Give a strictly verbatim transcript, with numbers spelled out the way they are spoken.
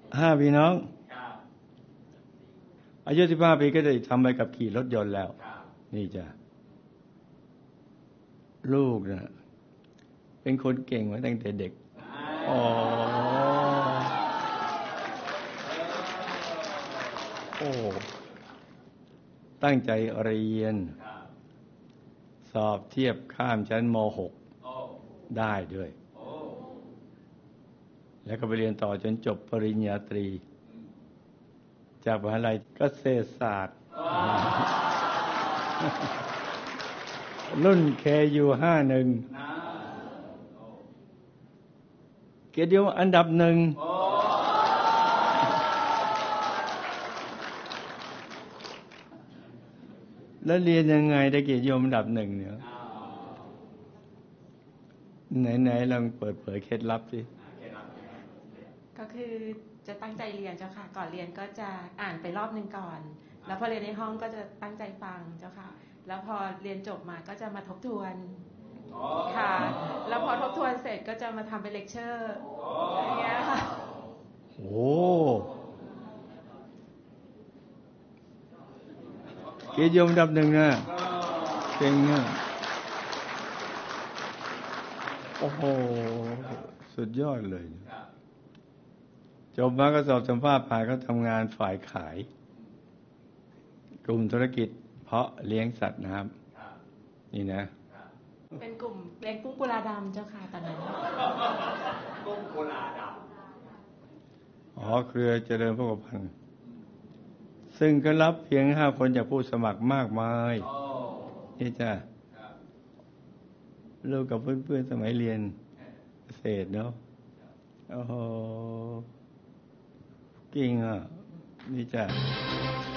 ห้าพี่น้องอายุสิบห้าปีก็ได้ทำใบขับขี่รถยนต์แล้วนี่จ้ะลูกนะเป็นคนเก่งมาตั้งแต่เด็กอ๋อโอ้ตั้งใจเรียนสอบเทียบข้ามชั้นม หก ได้ด้วยแล้วก็ไปเรียนต่อจนจบปริญญาตรีจากมหาวิทยาลัยเกษตรศาสตร์รุ่น เค ยู ห้าสิบเอ็ด เกียรตินิยมอันดับหนึ่งแล้วเรียนยังไงได้เกียรตินิยมอันดับหนึ่งเนี่ยไหนๆลองเปิดเผยเคล็ดลับสิก็คือจะตั้งใจเรียนเจ้าค่ะก่อนเรียนก็จะอ่านไปรอบหนึ่งก่อนแล้วพอเรียนในห้องก็จะตั้งใจฟังเจ้าค่ะแล้วพอเรียนจบมาก็จะมาทบทวนค่ะแล้วพอทบทวนเสร็จก็จะมาทำเป็นเลคเชอร์อย่างเงี้ยค่ะโอ้เกียรตินิยมอันดับหนึ่งนะเก่งนะโอ้โหสุดยอดเลยจบมาก็สอบสัมภาษณ์ผ่านก็ทำงานฝ่ายขายกลุ่มธุรกิจเพาะเลี้ยงสัตว์น้ำนี่นะเป็นกลุ่มเลี้ยงกุ้งกุลาดำเจ้าค่ะตอนนั้นกุ้งกุลาดำอ๋อเครือเจริญพกพันธ์ซึ่งก็รับเพียงห้าคนจากผู้สมัครมากมายนี่จ้ะลูกกับเพื่อนๆสมัยเรียนเกษตรเนาะโอ้โหเก่งอ่ะนี่จ้ะ